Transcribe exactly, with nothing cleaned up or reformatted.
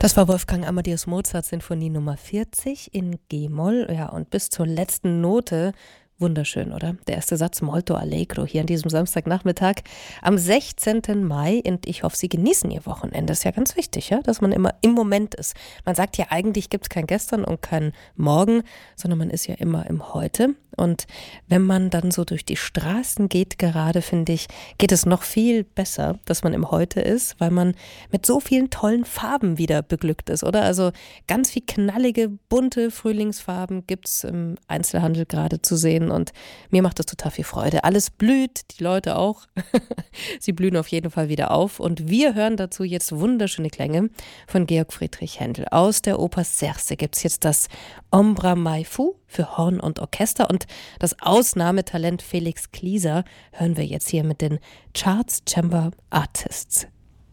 Das war Wolfgang Amadeus Mozart Sinfonie Nummer vierzig in G-Moll, ja, und bis zur letzten Note. Wunderschön, oder? Der erste Satz Molto Allegro hier an diesem Samstagnachmittag am sechzehnten Mai, und ich hoffe, Sie genießen Ihr Wochenende. Das ist ja ganz wichtig, ja, dass man immer im Moment ist. Man sagt ja, eigentlich gibt es kein Gestern und kein Morgen, sondern man ist ja immer im Heute. Und wenn man dann so durch die Straßen geht gerade, finde ich, geht es noch viel besser, dass man im Heute ist, weil man mit so vielen tollen Farben wieder beglückt ist, oder? Also ganz viel knallige, bunte Frühlingsfarben gibt es im Einzelhandel gerade zu sehen, und mir macht das total viel Freude. Alles blüht, die Leute auch. Sie blühen auf jeden Fall wieder auf, und wir hören dazu jetzt wunderschöne Klänge von Georg Friedrich Händel. Aus der Oper Circe gibt es jetzt das Ombra Mai Fu für Horn und Orchester, und das Ausnahmetalent Felix Klieser hören wir jetzt hier mit den Charts Chamber Artists.